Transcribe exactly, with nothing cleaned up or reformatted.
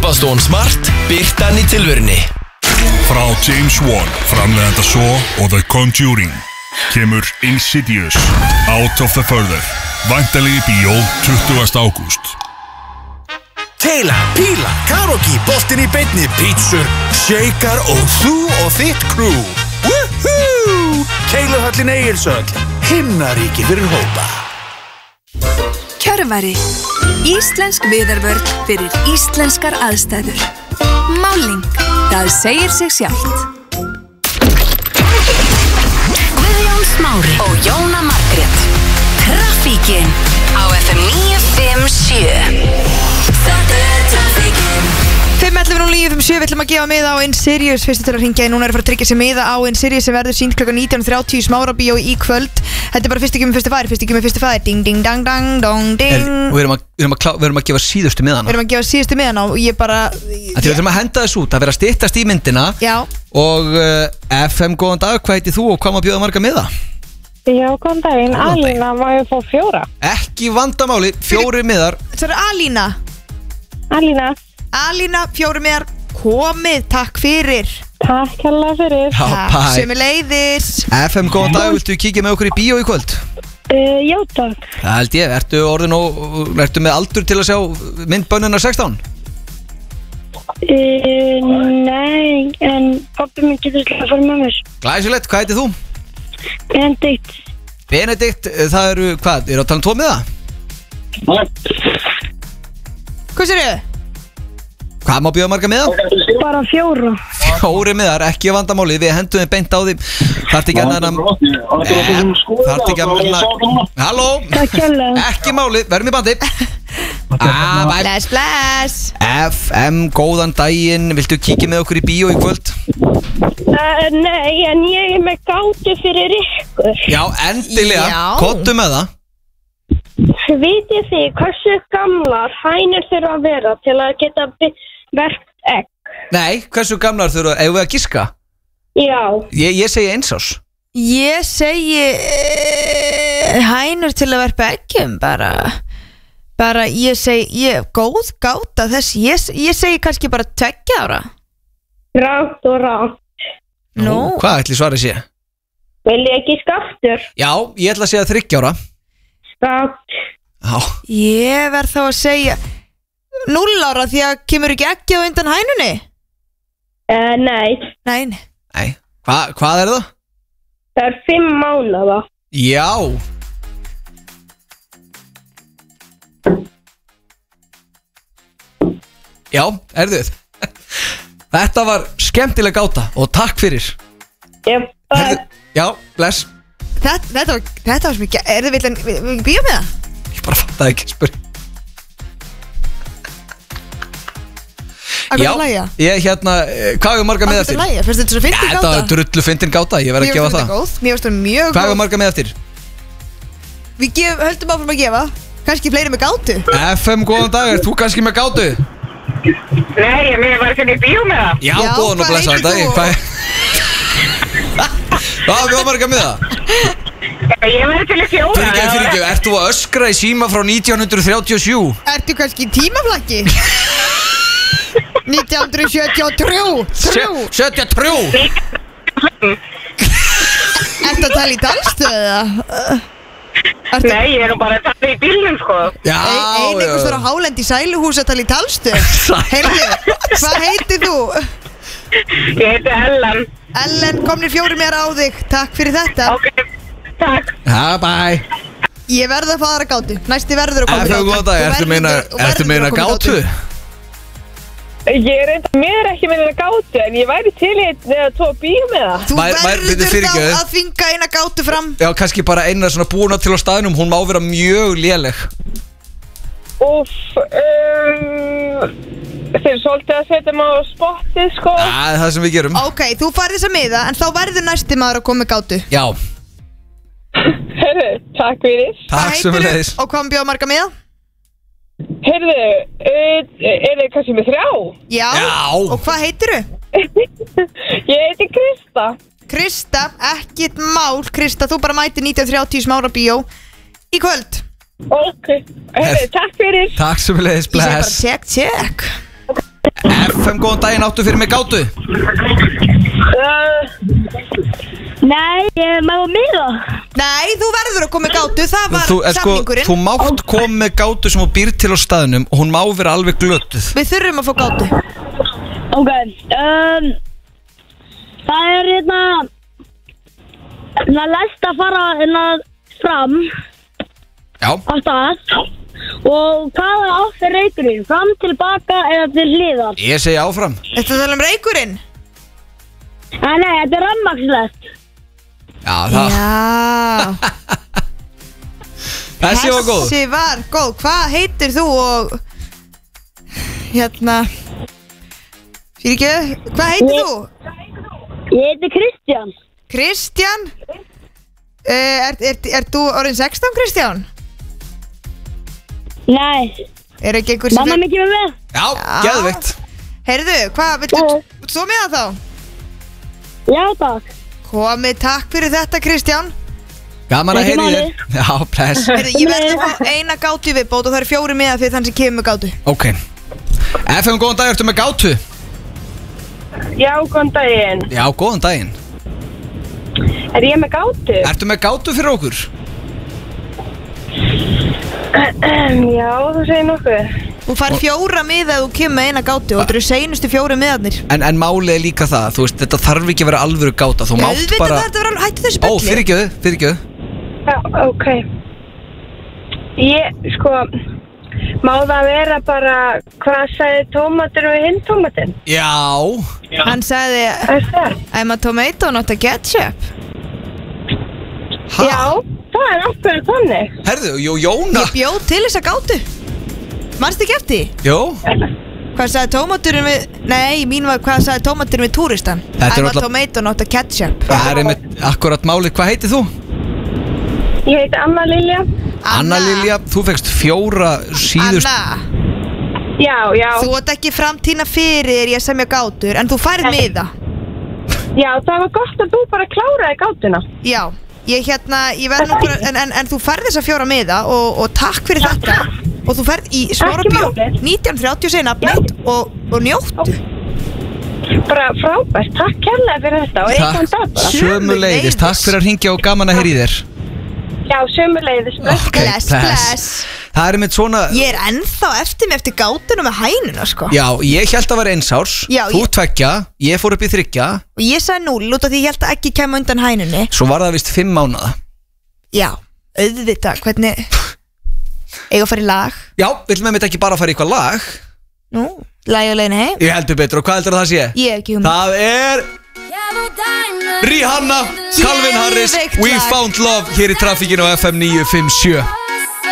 Símastón Smart, birtan í tilvörunni. Frá James Wan, framleiðanda Saw og The Conjuring kemur Insidious, Out of the Further, væntanlega í bíó tuttugasta ágúst. Keila, píla, karaoke, boltinn í beinni, pítsur, shaker og þú og þitt crew. Woohoo! Keiluhöllin Egilshöll, himnaríki fyrir hópa. Kjörvari, íslensk viðarvörn fyrir íslenskar aðstæður. Máling, það segir sig sjálft. Guðjón Smári og Jóna Margrét. Trafíkin á F M níu fimm sjö. Þetta er trafíkin. fimm ellefu núll níu fimm sjö, við ætlum að gefa miða á Insirius fyrstu til að hringja í. Núna er að fara að tryggja sér miða á Insirius sem verður sýnt klukkan nítján þrjátíu í Smárabíó í kvöld. Þetta er bara fyrstu ekki með fyrstu færi, fyrstu ekki með fyrstu færi. Ding, ding, dang, dang, dong, ding. Og við erum að, við erum að, klá, við erum að gefa síðustu miðana. Við erum að gefa síðustu miðana og ég bara... Þetta við ætlum að henda þessu út, að vera að styttast í myndina. Já. Og uh, F M, góðan dag, hvað heiti þú og hvað má bjóða marga miða? Já, góðan daginn, Alína, má ég fá fjóra? Ekki vandamáli, fjóri miðar. Það er Alína. Alína. Alína, fjóri miðar, komið, takk fyrir. Takk hella fyrir. Já, bæ. Sömuleiðis. F M, góðan dag, viltu kíkja með okkur í bíó í kvöld? Uh, já, takk. Það held ég, ertu orðin og, ertu með aldur til að sjá myndbönnuna sextán? Uh, nei, en pabbi minn getur til að fara með mér. Glæsilegt, hvað heiti þú? Benedikt. Benedikt, það eru, hvað, eru að tala um tvo miða? Hvað sér þið? Hvað má bjóða marga miða? Bara fjóra. Fjóri miðar, ekki vandamáli, við hendum þið beint á því. Þarfti ekki að Þarfti ekki að Halló. Takk hella. Ekki máli, verðum í bandi. ah, Bless, bless. F M, góðan daginn, viltu kíkja með okkur í bíó í kvöld? Uh, nei, en ég er með gátu fyrir ykkur. Já, endilega, Já. kottu með það. Vitið þið hversu gamlar hænur þurfa að vera til að geta verkt egg? Nei, hversu gamlar þurfa, eigum við að giska? Já. Ég, ég segi eins ás. Ég segi uh, hænur til að verpa eggjum bara. Bara ég segi, ég góð gáta þess. Ég, ég segi kannski bara tveggja ára. Rátt og rátt. Nú, Hvað ætli svarið sé? Vil ég ekki skaftur? Já, ég ætla að segja þriggja ára. Rátt. Já, ég verð þá að segja núll ára því að kemur ekki ekki á undan hænunni. Uh, nei, Nei, nei. nei, Hva, hvað er það? það er fimm mánaða. Já. Já, erðuð. Þetta var skemmtileg gáta og takk fyrir. Yep. Herðu, já, bless. Þetta, þetta var, þetta var svo mikið. Er þið viljan, við við bíó með það? Ég bara fattaði ekki, spyr. Að Já, hvað er lægja? ég hérna, eh, hvað er marga Að með hvað er eftir? lægja? Fyrst þetta svo Ja, fyndin þetta gáta? var drullu fyndin gáta, ég verð að Mér gefa finnst þetta það. góð. Mér finnst þetta mjög Hvað er góð. marga með eftir? Við gef, höldum áfram að gefa. Kannski fleiri með gátu. F M, góðan dag, er þú kannski með gátu? Nei, ég með var ekki í bíó með það. Já, Já, góðan og hvað blessaðan heitir dag. þú? Hvað er? Hvað er marga með það? Ég var til í fjóra. Fyrir ekki, fyrir ekki, ert þú að öskra í síma frá nítján þrjátíu og sjö? Ertu kannski í tímaflakki? nítján sjötíu og þrjú. Þrjú. sjötíu og þrjú. Ertu að tala í talstöðu eða? Ertu Nei, ég er nú bara að tala í bílnum, sko. Já, ein einhvers stóra hálendi í sæluhús að tala í talstöðu? Heyrðu, hvað heitir þú? Ég heiti Ellen. Ellen, komnir fjóri mér á þig. Takk fyrir þetta. Ok, takk. Já, bæ. Ég verð að fá aðra gátu. Næsti verður að koma F M, góðan dag, ertu meina, ertu meina gátu? Ég er enda mér ekki með þetta gátu, en ég væri til í að tóa bíó með það. Þú Mær- mær- bíddu, verður þá fyrirgefðu. að þvinga eina gátu fram. Já, kannski bara eina svona búna til á staðnum, hún má vera mjög léleg. Úff, um, þeir eru svolítið að setja maður á spottið, sko. Já, það er það sem við gerum. Ok, þú færð þess að miða, en þá verður næsti maður að koma með gátu. Já, Herðu, takk fyrir. takk sem við leiðis. og hvað bjóða marga miða? Herðu, uh, er þið kannski með þrjá? Já. Já. Og hvað heitiru? Ég heiti Krista. Krista, ekkit mál. Krista, þú bara mæti nítján þrjátíu Smárabíó í kvöld. Ok, herðu, takk fyrir. Takk sem við leiðis, Ég segi bara bless. check, check. F M, góðan daginn, áttu fyrir mig gátu? Uh, nei, ég má miða. Nei, þú verður að koma með gátu, það var Þú, er, sko, samningurinn þú mátt koma með gátu sem þú býr til á staðnum og hún má vera alveg glötuð. Við þurfum að fá gátu. Ok, um, það er hérna, hérna læst að fara hérna fram Já. á stað og hvaða átt er reykurinn, fram, tilbaka eða til hliðar? Ég segi áfram. Þetta tala um reykurinn? Nei, nei, þetta er rafmagnslegt. Já, það Já. Þessi var góð. Þessi var góð. Hvað heitir þú og hérna fyrir ekki, hvað heitir Ég- þú? Ég heiti Kristján. Kristján? Uh, er, er, er þú orðin sextán, Kristján? Nei, Er ekki einhver sem mamma mikið með með. Já, geðveikt. Heyrðu, hvað, viltu Já. svo með það þá? Já, takk. Komið, takk fyrir þetta, Kristján. Gaman að Ekki heyri máli. þér. Já, bless. Heyrðu, ég verði að fá eina gátu í viðbót og það eru fjóri miða fyrir þann sem kemur með gátu. Ok. F M, góðan dag, ertu með gátu? Já, góðan daginn. Já, góðan daginn. Er ég með gátu? Ertu með gátu fyrir okkur? Já, þú segir nokkuð. Þú fær fjóra miða ef þú kemur með eina gátu og þetta eru seinustu fjóri miðarnir. En, en málið er líka það, þú veist, þetta þarf ekki að vera alvöru gáta. Þú mátt Auðvitað bara... það, þetta verður alveg hættu þessu Ó, spekli. fyrirgjöðu, fyrirgjöðu. Já, ok. Ég, sko, má það vera bara, hvað sagði tómatur við hinn tómatinn? Já. Hann sagði, Er það? I'm a tomato, not a ketchup. Ha? Já, það er okkur þannig. Herðu, jú, Jóna. Ég bjóð til þessa gátu. Manstu ekki eftir því? Jó. Hvað sagði tómaturinn við... Nei, mín var hvað sagði tómaturinn við túristan. Þetta er I'm a náttúrulega- tomato, not a ketchup. Það er einmitt akkurat málið, hvað heitir þú? Ég heiti Anna Lilja. Anna Lilja, þú fegst fjóra síðust. Anna, Já, já. þú átt ekki framtína fyrir þér í að semja gátur, en þú færð miða. Já, það var gott að þú bara kláraði gátuna. Já, ég hérna, ég verð nú bara, en, en, en þú færð þessa fjóra miða og, og takk fyrir þetta. Og þú færð í Smára Ekki bíó máli. nítján þrjátíu segir nafnið og, og njóttu. Bara frábært, takk kærlega fyrir þetta og eitthvað dag bara. Sömuleiðis, takk fyrir að ringja og gaman að heyri þér. Já, sömuleiðis. Ok, Bless, bless. Það er einmitt svona... Ég er ennþá eftir mig eftir gátunum með hænuna, sko. Já, ég held að vera einsárs. Já, Þú ég- tveggja, ég fór upp í þriggja. Og ég sagði núll út af því ég held að ekki kemur undan hænunni. Svo var það vist fimm mánaða. Já, auðvitað, hvernig eiga að fara í lag. Já, viljum við mitt ekki bara fara í eitthvað lag? Nú, lagi og leiðin heim. Ég heldur betur, og hvað heldur það sé? Ég hef ekki hugmynd. Það er Rihanna, Calvin Harris, Geðveikt We lag. Found Love hér í trafíkinu á F M níu fimm sjö.